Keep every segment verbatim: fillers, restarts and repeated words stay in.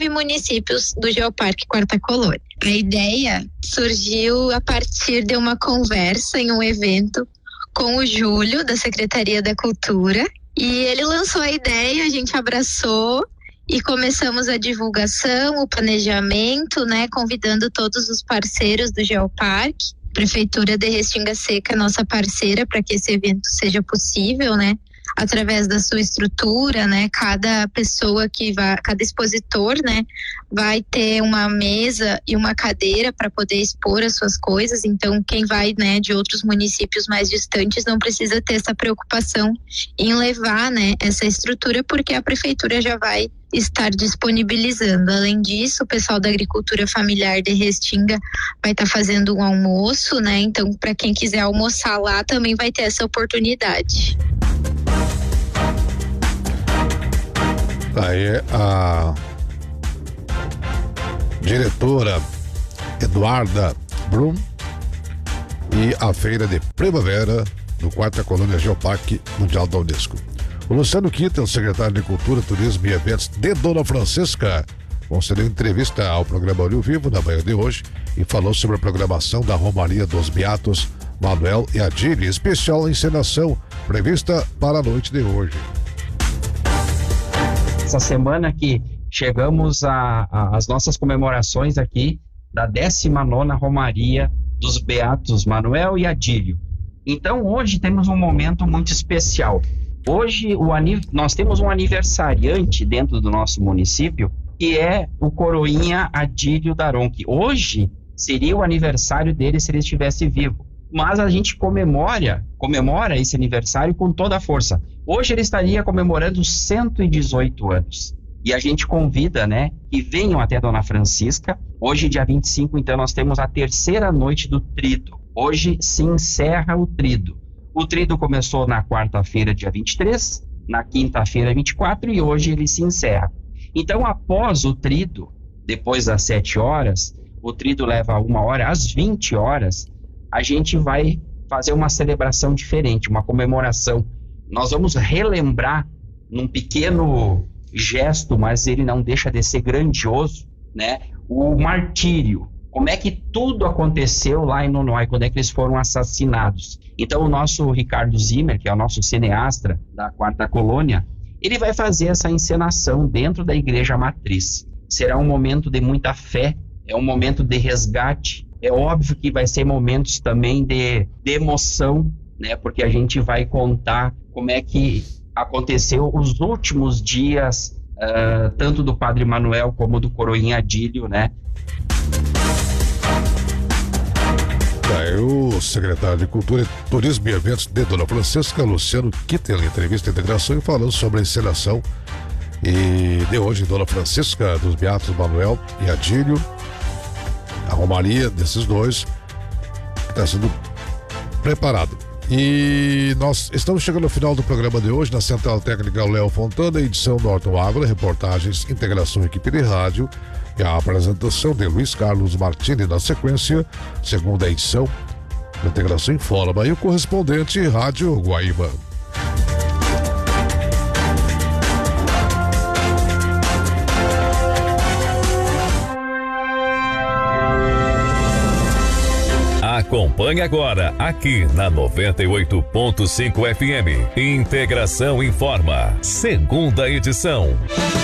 nove municípios do Geoparque Quarta Colônia. A ideia surgiu a partir de uma conversa em um evento com o Júlio, da Secretaria da Cultura, e ele lançou a ideia, a gente abraçou e começamos a divulgação, o planejamento, né, convidando todos os parceiros do Geoparque. Prefeitura de Restinga Seca, nossa parceira, para que esse evento seja possível, né? Através da sua estrutura, né? Cada pessoa que vai, cada expositor, né? Vai ter uma mesa e uma cadeira para poder expor as suas coisas. Então, quem vai, né, de outros municípios mais distantes não precisa ter essa preocupação em levar, né, essa estrutura, porque a prefeitura já vai estar disponibilizando. Além disso, o pessoal da agricultura familiar de Restinga vai estar fazendo um almoço, né? Então, para quem quiser almoçar lá, também vai ter essa oportunidade. Aí a diretora Eduarda Brum e a feira de primavera do Quarta Colônia Geoparque Mundial da Unesco. O Luciano Kittel, secretário de Cultura, Turismo e Eventos de Dona Francisca, concedeu entrevista ao programa Olho Vivo na manhã de hoje e falou sobre a programação da Romaria dos Beatos Manuel e Adílio, especial encenação prevista para a noite de hoje. Essa semana que chegamos às nossas comemorações aqui da décima nona Romaria dos Beatos Manuel e Adílio. Então hoje temos um momento muito especial. Hoje o, nós temos um aniversariante dentro do nosso município, que é o coroinha Adílio Daron, que hoje seria o aniversário dele se ele estivesse vivo. Mas a gente comemora, comemora esse aniversário com toda a força. Hoje ele estaria comemorando cento e dezoito anos. E a gente convida, né, que venham até Dona Francisca. Hoje, dia vinte e cinco, então, nós temos a terceira noite do Trido. Hoje se encerra o Trido. O Trido começou na quarta-feira, dia vinte e três, na quinta-feira, vinte e quatro, e hoje ele se encerra. Então, após o Trido, depois das sete horas, o Trido leva uma hora, às vinte horas, a gente vai fazer uma celebração diferente, uma comemoração. Nós vamos relembrar num pequeno gesto, mas ele não deixa de ser grandioso, né? O martírio. Como é que tudo aconteceu lá em Nonoai, quando é que eles foram assassinados. Então o nosso Ricardo Zimmer, que é o nosso cineasta da Quarta Colônia, ele vai fazer essa encenação dentro da igreja matriz. Será um momento de muita fé, é um momento de resgate. É óbvio que vai ser momentos também de, de emoção, né? Porque a gente vai contar como é que aconteceu os últimos dias, uh, tanto do Padre Manuel como do Coroinha Adílio, né? É, o secretário de Cultura, Turismo e Eventos de Dona Francisca, Luciano Kittel, em entrevista à integração, e falando sobre a encenação e de hoje Dona Francisca, dos Beatos Manuel e Adílio, a romaria desses dois está sendo preparado. E nós estamos chegando ao final do programa de hoje. Na Central Técnica, Léo Fontana, edição Norton Ávila, reportagens, integração, equipe de rádio e a apresentação de Luiz Carlos Martini. Na sequência, segunda edição, integração em Fórmula e o correspondente Rádio Guaíba. Acompanhe agora, aqui na noventa e oito ponto cinco F M. Integração Informa, segunda edição.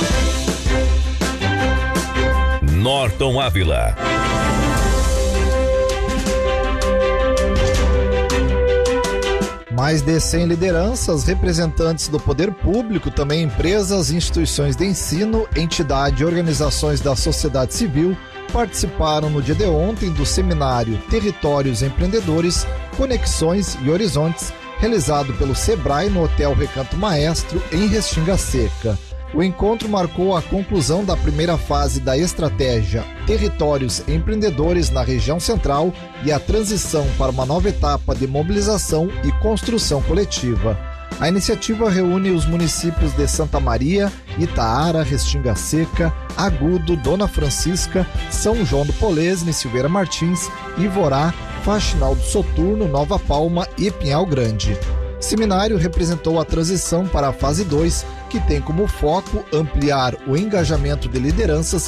Norton Ávila. Mais de cem lideranças, representantes do poder público, também empresas, instituições de ensino, entidades e organizações da sociedade civil participaram no dia de ontem do seminário Territórios Empreendedores, Conexões e Horizontes, realizado pelo Sebrae no Hotel Recanto Maestro, em Restinga Seca. O encontro marcou a conclusão da primeira fase da estratégia Territórios Empreendedores na região central e a transição para uma nova etapa de mobilização e construção coletiva. A iniciativa reúne os municípios de Santa Maria, Itaara, Restinga Seca, Agudo, Dona Francisca, São João do Polesne, Silveira Martins, Ivorá, Faxinal do Soturno, Nova Palma e Pinhal Grande. O seminário representou a transição para a fase dois, que tem como foco ampliar o engajamento de lideranças